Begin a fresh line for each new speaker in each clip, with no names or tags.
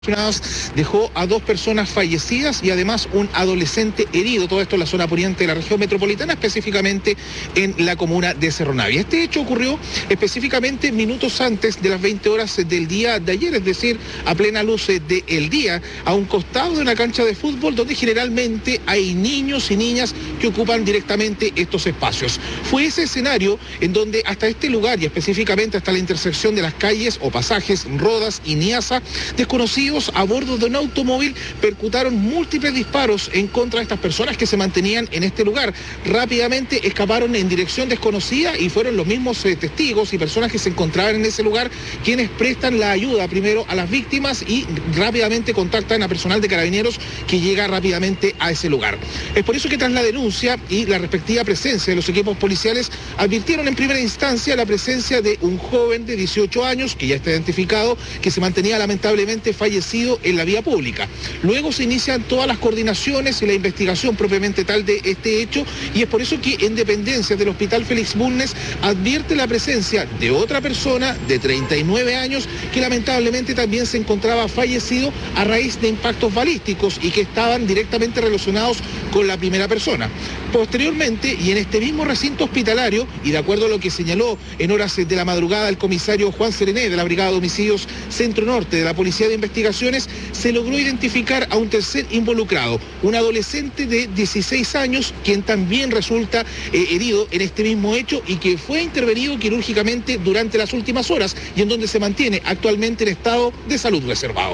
Dejó a 2 personas fallecidas y además un adolescente herido, todo esto en la zona poniente de la región metropolitana, específicamente en la comuna de Cerro Navia. Este hecho ocurrió específicamente minutos antes de las 20 horas del día de ayer, es decir, a plena luz del día, a un costado de una cancha de fútbol donde generalmente hay niños y niñas que ocupan directamente estos espacios. Fue ese escenario en donde hasta este lugar y específicamente hasta la intersección de las calles o pasajes Rodas y Niasa, desconocidos a bordo de un automóvil percutaron múltiples disparos en contra de estas personas que se mantenían en este lugar. Rápidamente escaparon en dirección desconocida y fueron los mismos testigos y personas que se encontraban en ese lugar quienes prestan la ayuda primero a las víctimas y rápidamente contactan a personal de carabineros que llega rápidamente a ese lugar. Es por eso que tras la denuncia y la respectiva presencia de los equipos policiales advirtieron en primera instancia la presencia de un joven de 18 años que ya está identificado, que se mantenía lamentablemente fallecido en la vía pública. Luego se inician todas las coordinaciones y la investigación propiamente tal de este hecho, y es por eso que en dependencias del Hospital Félix Bulnes advierte la presencia de otra persona de 39 años que lamentablemente también se encontraba fallecido a raíz de impactos balísticos y que estaban directamente relacionados con la primera persona. Posteriormente, y en este mismo recinto hospitalario, y de acuerdo a lo que señaló en horas de la madrugada el comisario Juan Serené de la Brigada de Homicidios Centro Norte de la Policía de Investigaciones, se logró identificar a un tercer involucrado, un adolescente de 16 años, quien también resulta herido en este mismo hecho y que fue intervenido quirúrgicamente durante las últimas horas y en donde se mantiene actualmente en estado de salud reservado.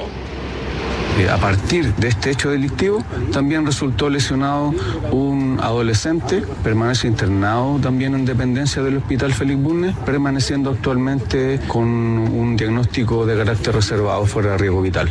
A partir de este hecho delictivo también resultó lesionado un adolescente, permanece internado también en dependencia del Hospital Félix Bulnes, permaneciendo actualmente con un diagnóstico de carácter reservado fuera de riesgo vital.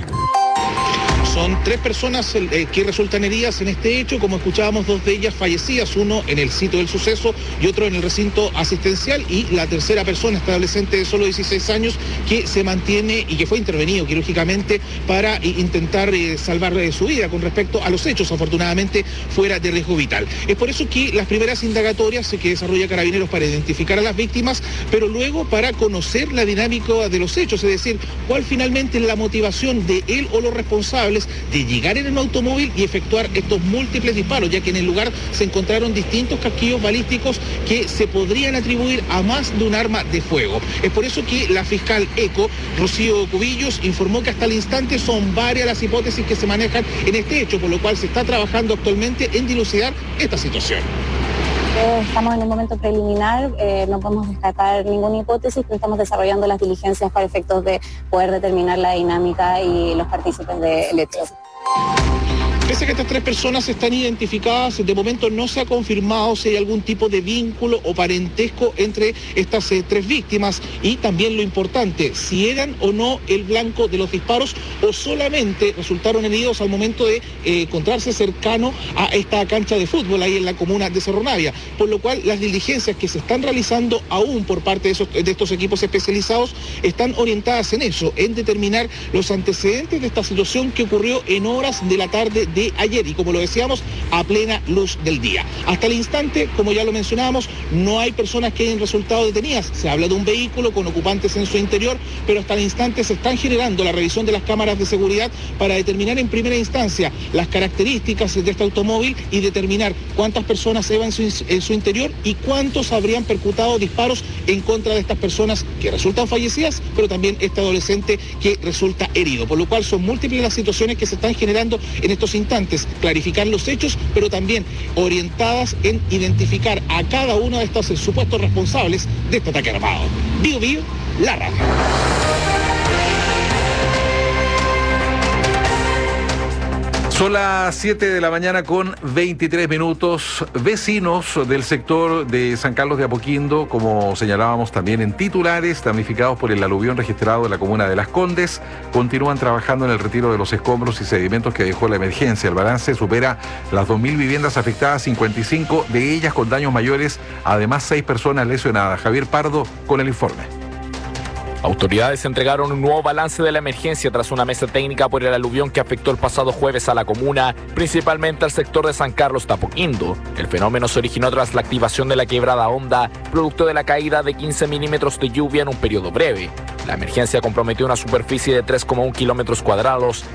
Son 3 personas que resultan heridas en este hecho, como escuchábamos, 2 de ellas fallecidas, uno en el sitio del suceso y otro en el recinto asistencial, y la tercera persona, este adolescente de solo 16 años, que se mantiene y que fue intervenido quirúrgicamente para intentar salvar su vida con respecto a los hechos, afortunadamente fuera de riesgo vital. Es por eso que las primeras indagatorias que desarrolla Carabineros para identificar a las víctimas, pero luego para conocer la dinámica de los hechos, es decir, cuál finalmente es la motivación de él o los responsables de llegar en un automóvil y efectuar estos múltiples disparos, ya que en el lugar se encontraron distintos casquillos balísticos que se podrían atribuir a más de un arma de fuego. Es por eso que la fiscal ECO, Rocío Cubillos, informó que hasta el instante son varias las hipótesis que se manejan en este hecho, por lo cual se está trabajando actualmente en dilucidar esta situación.
Estamos en un momento preliminar, no podemos descartar ninguna hipótesis, pero estamos desarrollando las diligencias para efectos de poder determinar la dinámica y los partícipes del hecho.
Pese a que estas 3 personas están identificadas, de momento no se ha confirmado si hay algún tipo de vínculo o parentesco entre estas 3 víctimas, y también lo importante, si eran o no el blanco de los disparos o solamente resultaron heridos al momento de encontrarse cercano a esta cancha de fútbol ahí en la comuna de Cerro Navia, por lo cual las diligencias que se están realizando aún por parte de estos equipos especializados están orientadas en eso, en determinar los antecedentes de esta situación que ocurrió en horas de la tarde de ayer y, como lo decíamos, a plena luz del día. Hasta el instante, como ya lo mencionábamos, no hay personas que hayan resultado detenidas. Se habla de un vehículo con ocupantes en su interior, pero hasta el instante se están generando la revisión de las cámaras de seguridad para determinar en primera instancia las características de este automóvil y determinar cuántas personas iban en su interior y cuántos habrían percutado disparos en contra de estas personas que resultan fallecidas, pero también este adolescente que resulta herido. Por lo cual son múltiples las situaciones que se están generando en estos instantes, clarificar los hechos, pero también orientadas en identificar a cada uno de estos supuestos responsables de este ataque armado. Bio Bio, la radio.
Son las 7 de la mañana con 23 minutos. Vecinos del sector de San Carlos de Apoquindo, como señalábamos también en titulares, damnificados por el aluvión registrado en la comuna de Las Condes, continúan trabajando en el retiro de los escombros y sedimentos que dejó la emergencia. El balance supera las 2.000 viviendas afectadas, 55 de ellas con daños mayores, además 6 personas lesionadas. Javier Pardo con el informe.
Autoridades entregaron un nuevo balance de la emergencia tras una mesa técnica por el aluvión que afectó el pasado jueves a la comuna, principalmente al sector de San Carlos de Apoquindo. El fenómeno se originó tras la activación de la quebrada Honda, producto de la caída de 15 milímetros de lluvia en un periodo breve. La emergencia comprometió una superficie de 3,1 kilómetros cuadrados